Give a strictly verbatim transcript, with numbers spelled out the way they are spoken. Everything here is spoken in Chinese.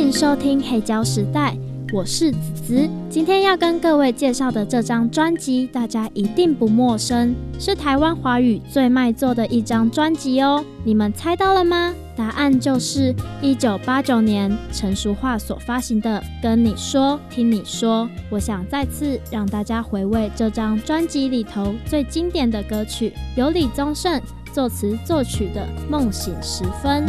迎收听黑胶时代，我是子子。今天要跟各位介绍的这张专辑，大家一定不陌生，是台湾华语最卖座的一张专辑哦。你们猜到了吗？答案就是一九八九年陈淑桦所发行的《跟你说听你说》。我想再次让大家回味这张专辑里头最经典的歌曲，由李宗盛作词作曲的《梦醒时分》。